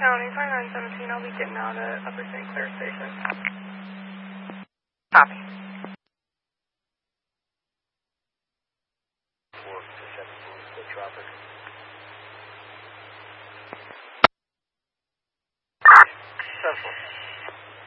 County, 5917. I'll be getting out at Upper St. Clair Station. Copy. 4 to 17, the traffic.